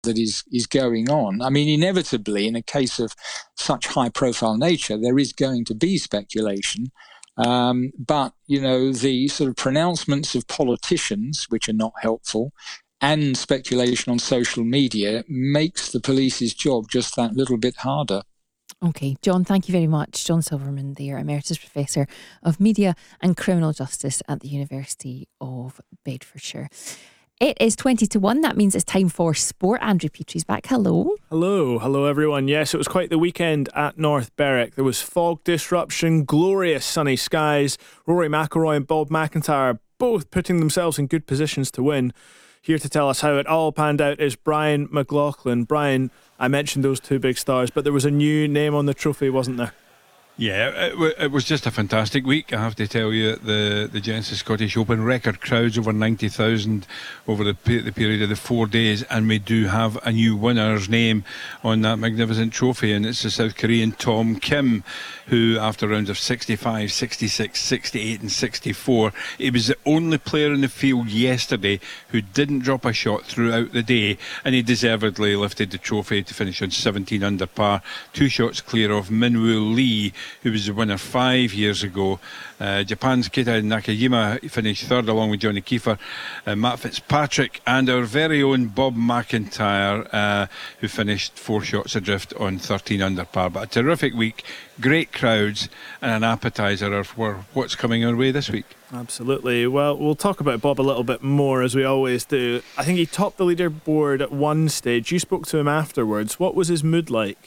that is going on. I mean, inevitably, in a case of such high-profile nature, there is going to be speculation. But, the sort of pronouncements of politicians, which are not helpful, and speculation on social media makes the police's job just that little bit harder. Okay, John, thank you very much. John Silverman there, Emeritus Professor of Media and Criminal Justice at the University of Bedfordshire. It is 20 to 1. That means it's time for sport. Andrew Petrie's back. Hello. Hello everyone. Yes, it was quite the weekend at North Berwick. There was fog disruption, glorious sunny skies. Rory McIlroy and Bob McIntyre both putting themselves in good positions to win. Here to tell us how it all panned out is Brian McLaughlin. Brian, I mentioned those two big stars, but there was a new name on the trophy, wasn't there? Yeah, it was just a fantastic week, I have to tell you. The Genesis Scottish Open, record crowds, over 90,000 over the period of the 4 days, and we do have a new winner's name on that magnificent trophy, and it's the South Korean Tom Kim, who after rounds of 65, 66, 68 and 64, he was the only player in the field yesterday who didn't drop a shot throughout the day, and he deservedly lifted the trophy to finish on 17 under par, 2 shots clear of Minwoo Lee, who was the winner 5 years ago. Japan's Keita Nakajima finished third along with Johnny Kiefer, Matt Fitzpatrick and our very own Bob McIntyre, who finished 4 shots adrift on 13 under par. But a terrific week, great crowds and an appetizer for what's coming our way this week. Absolutely. Well, we'll talk about Bob a little bit more, as we always do. I think he topped the leaderboard at one stage. You spoke to him afterwards. What was his mood like?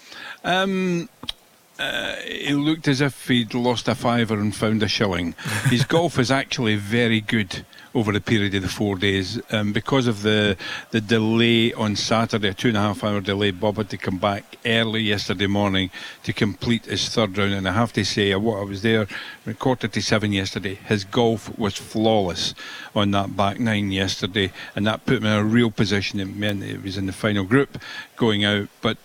He looked as if he'd lost a fiver and found a shilling. His golf is actually very good over the period of the 4 days. Because of the delay on Saturday, a 2.5 hour delay, Bob had to come back early yesterday morning to complete his third round, and I have to say, I was there at 6:45 yesterday. His golf was flawless on that back nine yesterday, and that put him in a real position. It meant it was in the final group going out, but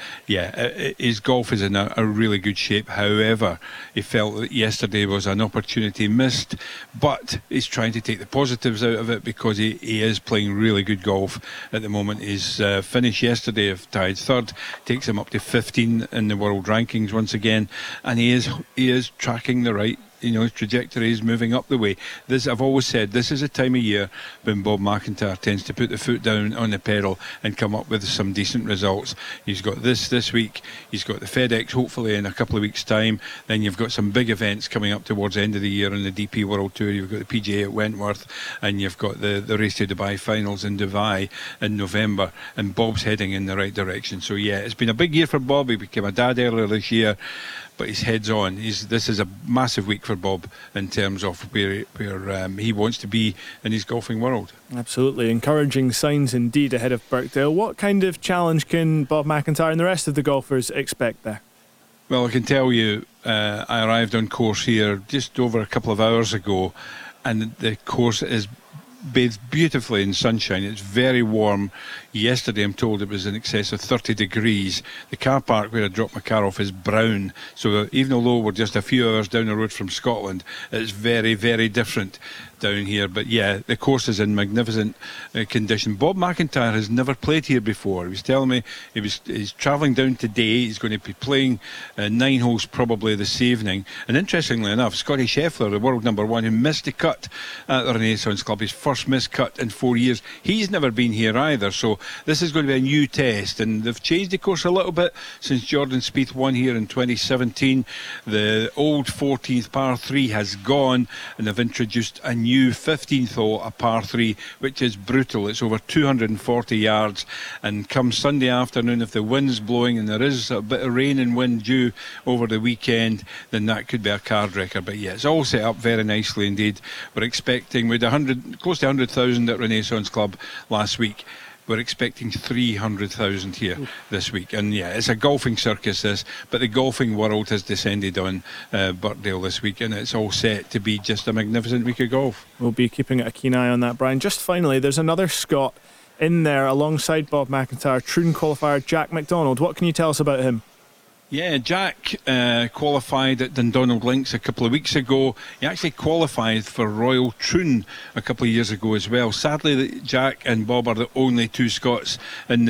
his golf is in a really good shape. However, he felt that yesterday was an opportunity missed, but he's trying to take the positives out of it, because he is playing really good golf at the moment. His finish yesterday of tied third takes him up to 15 in the world rankings once again, and he is tracking the right, his trajectory is moving up the way. I've always said, this is a time of year when Bob McIntyre tends to put the foot down on the pedal and come up with some decent results. He's got this week, he's got the FedEx hopefully in a couple of weeks' time, then you've got some big events coming up towards the end of the year on the DP World Tour. You've got the PGA at Wentworth, and you've got the Race to Dubai finals in Dubai in November, and Bob's heading in the right direction. So yeah, it's been a big year for Bob. He became a dad earlier this year, but his head's on. This is a massive week for Bob in terms of where he wants to be in his golfing world. Absolutely. Encouraging signs indeed ahead of Birkdale. What kind of challenge can Bob McIntyre and the rest of the golfers expect there? Well, I can tell you, I arrived on course here just over a couple of hours ago, and the course is bathed beautifully in sunshine. It's very warm. Yesterday I'm told it was in excess of 30 degrees. The car park where I dropped my car off is brown, so even although we're just a few hours down the road from Scotland, it's very, very different down here. But yeah, the course is in magnificent condition. Bob McIntyre has never played here before. He was telling me he's travelling down today. He's going to be playing 9 holes probably this evening. And interestingly enough, Scotty Scheffler, the world number one, who missed the cut at the Renaissance Club, his first missed cut in 4 years, he's never been here either. So this is going to be a new test, and they've changed the course a little bit since Jordan Spieth won here in 2017. The old 14th par 3 has gone, and they've introduced a new 15th hole, a par 3, which is brutal. It's over 240 yards, and come Sunday afternoon, if the wind's blowing and there is a bit of rain and wind due over the weekend, then that could be a card wrecker. But yeah, it's all set up very nicely indeed. We're expecting, we had close to 100,000 at Renaissance Club last week. We're expecting 300,000 here this week. And yeah, it's a golfing circus this, but the golfing world has descended on Birkdale this week, and it's all set to be just a magnificent week of golf. We'll be keeping a keen eye on that, Brian. Just finally, there's another Scot in there alongside Bob McIntyre, Troon qualifier Jack McDonald. What can you tell us about him? Yeah, Jack qualified at Dundonald Links a couple of weeks ago. He actually qualified for Royal Troon a couple of years ago as well. Sadly, Jack and Bob are the only two Scots in the